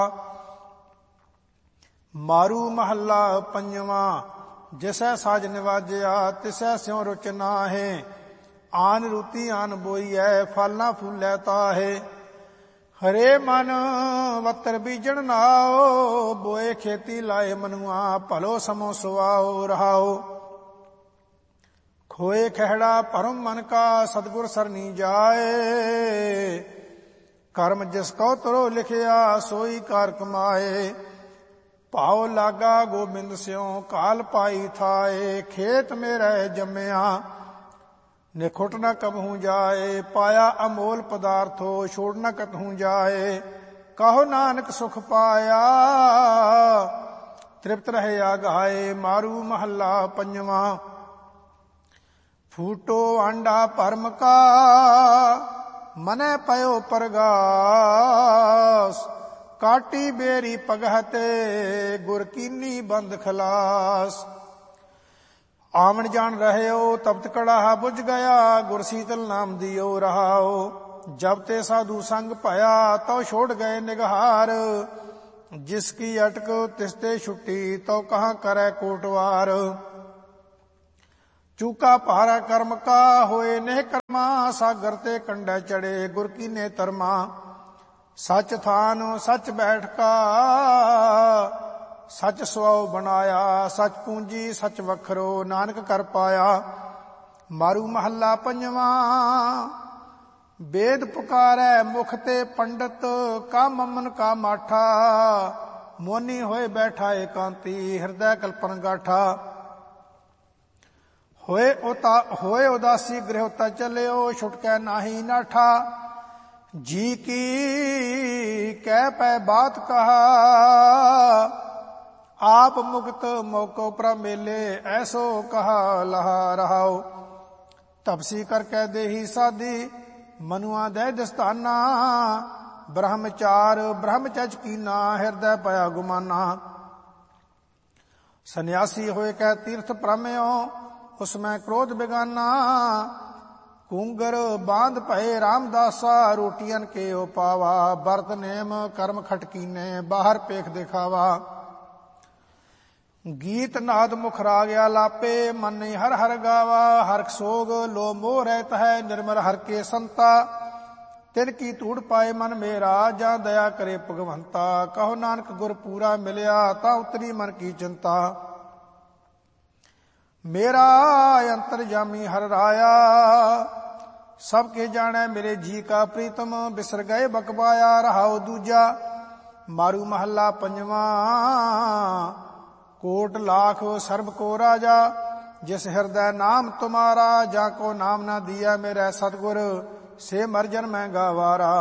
ਮਾਰੂ ਮਹੱਲਾ ਪੰਜਵਾਂ। ਜਿਸੈ ਸਾਜ ਨਿਵਾਜਿਆ ਤਿਸੈ ਸਿਉ ਰੁਚ ਨਾਹੇ। ਆਨ ਰੂਤੀ ਆਨ ਬੋਈਐ ਫਲ ਨਾ ਫੁੱਲੈ ਤਾਹੇ। ਹਰੇ ਮਨ ਵੱਤਰ ਬੀਜਣ ਨਾਓ ਬੋਏ ਖੇਤੀ ਲਾਏ ਮਨੁਆ ਭਲੋ ਸਮੋ ਸੁਆਓ ਰਹਾਓ। ਖੋਏ ਖਹਿੜਾ ਭਰਮ ਮਨ ਕਾ ਸਤਿਗੁਰ ਸਰਨੀ ਜਾਏ। ਕਰਮ ਜਿਸ ਕਉ ਤਰੋ ਲਿਖਿਆ ਸੋਈ ਕਾਰ ਕਮਾਏ। ਭਾਉ ਲਾਗਾ ਗੋਬਿੰਦ ਸਿਉ ਕਾਲ ਪਾਈ ਥਾਏ। ਖੇਤ ਮੇਰੇ ਜੰਮਿਆ ਨਿਖੁੱਟ ਨ ਕਬਹੂ ਜਾਏ। ਪਾਇਆ ਅਮੋਲ ਪਦਾਰਥੋ ਛੋੜ ਨ ਕਤਹੂ ਜਾਏ। ਕਹੋ ਨਾਨਕ ਸੁਖ ਪਾਇਆ ਤ੍ਰਿਪਤ ਰਹਿਆ ਗਾਏ। ਮਾਰੂ ਮਹੱਲਾ ਪੰਜਵਾਂ। ਫੂਟੋ ਆਂਡਾ ਭਰਮ ਕਾ ਮਨੈ ਪਇਓ ਪਰਗਾਸ। ਕਾਟੀ ਬੇਰੀ ਪਗਹਤੇ ਗੁਰ ਕੀਨੀ ਬੰਦ ਖਲਾਸ। ਆਵਣ ਜਾਣ ਰਹਿਓ ਤਪਤ ਕੜਾਹਾ ਬੁਝ ਗਿਆ। ਗੁਰ ਸੀਤਲ ਨਾਮ ਦਿਓ ਰਹਾਓ। ਜਬ ਤੇ ਸਾਧੂ ਸੰਗ ਭਇਆ ਤਉ ਛੋੜ ਗਏ ਨਿਗਹਾਰ। ਜਿਸ ਕੀ ਅਟਕ ਤਿਸ ਤੇ ਛੁੱਟੀ ਤਉ ਕਹਾਂ ਕਰੈ ਕੋਟਵਾਰ। ਚੂਕਾ ਭਾਰਾ ਕਰਮ ਕਾ ਹੋਏ ਨਹਿ ਕਰਮਾ। ਸਾਗਰ ਤੇ ਕੰਡੇ ਚੜੇ ਗੁਰ ਕੀਨੇ ਤਰਮਾ। ਸੱਚ ਥਾਨ ਸੱਚ ਬੈਠ ਕਾ ਸੱਚ ਸੁਆਉ ਬਣਾਇਆ। ਸੱਚ ਪੂੰਜੀ ਸੱਚ ਵਖਰੋ ਨਾਨਕ ਕਰ ਪਾਇਆ। ਮਾਰੂ ਮਹੱਲਾ ਪੰਜਵਾਂ। ਵੇਦ ਪੁਕਾਰੈ ਮੁਖ ਤੇ ਪੰਡਤ ਕਾ ਮਮਨ ਕਾ ਮਾਠਾ। ਮੋਨੀ ਹੋਏ ਬੈਠਾ ਏਕਾਂਤੀ ਹਿਰਦੈ ਕਲਪਨ ਗਾਠਾ। ਹੋਏ ਉਦਾਸੀ ਗ੍ਰਹਿ ਉਤਾ ਚੱਲਿਓ ਛੁਟਕੈ ਨਾਹੀ ਨਾਠਾ। ਜੀ ਕੀ ਕਹਿ ਪੈ ਬਾਤ ਕਹਾ ਆਪ ਮੁਕਤ ਮੌਕੋ ਪ੍ਰਭ ਮੇਲੇ ਐਸੋ ਕਹਾ ਲਹਾ ਰਹਾਓ। ਤਪਸੀ ਕਰ ਕਹਿ ਦੇਹੀ ਸਾਧੀ ਮਨੁਆ ਦੇ ਦਸਤਾਨਾ। ਬ੍ਰਹਮਚਾਰ ਬ੍ਰਹਮਚਜ ਕੀਨਾ ਹਿਰਦੈ ਪਿਆ ਗੁਮਾਨਾ। ਸੰਨਿਆਸੀ ਹੋਏ ਕਹਿ ਤੀਰਥ ਪ੍ਰਮਿਓ ਉਸ ਮੈਂ ਕ੍ਰੋਧ ਬਿਗਾਨਾ। ਕੂੰਗਰ ਬਾਂਧ ਭਏ ਰਾਮਦਾਸਾ ਰੋਟੀਆਂ ਕੇ ਓ ਪਾਵਾ। ਵਰਤ ਨੇਮ ਕਰਮ ਖਟਕੀਨੇ ਬਾਹਰ ਪੇਖ ਦਿਖਾਵਾ। ਗੀਤ ਨਾਦ ਮੁਖ ਰਾਗ ਆਲਾਪੇ ਮਨਿ ਹਰ ਹਰ ਗਾਵਾ। ਹਰ ਸੋਗ ਲੋ ਮੋਹ ਰਹਿਤ ਹੈ ਨਿਰਮਲ ਹਰ ਕੇ ਸੰਤਾ। ਤਿਨ ਕੀ ਧੂੜ ਪਾਏ ਮਨ ਮੇਰਾ ਜਾਂ ਦਇਆ ਕਰੇ ਭਗਵੰਤਾ। ਕਹੋ ਨਾਨਕ ਗੁਰ ਪੂਰਾ ਮਿਲਿਆ ਤਾਂ ਉਤਰੀ ਮਨ ਕੀ ਚਿੰਤਾ। ਮੇਰਾ ਅੰਤਰਜਾਮੀ ਹਰ ਰਾਇਆ ਸਭ ਕੇ ਜਾਣੈ ਮੇਰੇ ਜੀ ਕਾ ਪ੍ਰੀਤਮ। ਬਿਸਰ ਗਏ ਬਕਬਾਇਆ ਰਹਾਉ ਦੂਜਾ। ਮਾਰੂ ਮਹੱਲਾ ਪੰਜਵਾਂ। ਕੋਟ ਲਾਖ ਸਰਬ ਕੋ ਰਾਜਾ ਜਿਸ ਹਿਰਦੈ ਨਾਮ ਤੁਮਾਰਾ। ਜਾਂ ਕੋ ਨਾਮ ਨਾ ਦੀਆ ਮੇਰਾ ਸਤਿਗੁਰ ਸੇ ਮਰਜਨ ਮੈਂ ਗਾਵਾਰਾ।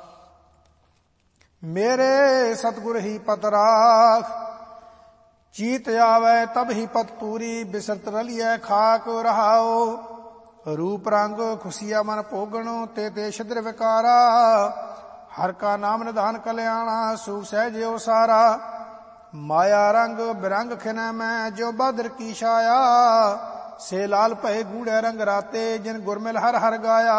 ਮੇਰੇ ਸਤਿਗੁਰ ਹੀ ਪਤ ਰਾਖ ਚੀਤ ਆਵੈ ਤਬ ਹੀ ਪਤ ਪੂਰੀ। ਬਿਸਰਤ ਰਲੀਐ ਖਾਕ ਰਹਾਓ। ਰੂਪ ਰੰਗ ਖੁਸ਼ੀਆ ਮਨ ਭੋਗਣ ਤੇ ਤੇ ਛਿਦਰ ਵਿਕਾਰਾ। ਹਰ ਕਾ ਨਾਮ ਨਿਧਾਨ ਕਲਿਆਣਾ ਸੁਖ ਸਹਿਜਿਓ ਸਾਰਾ। ਮਾਇਆ ਰੰਗ ਬਿਰੰਗ ਖਿਨੈ ਮੈਂ ਜੋ ਬਾਦਰ ਕੀ ਛਾਇਆ। ਸੇ ਲਾਲ ਭਏ ਗੂੜੇ ਰੰਗ ਰਾਤੇ ਜਿਨ ਗੁਰਮਿਲ ਹਰ ਹਰ ਗਾਇਆ।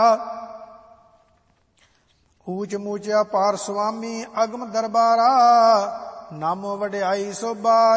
ਊਚ ਮੂਚ ਅਪਾਰ ਸੁਆਮੀ ਅਗਮ ਦਰਬਾਰਾ। ਨਾਮੋ ਵਡਿਆਈ ਸੋਭਾ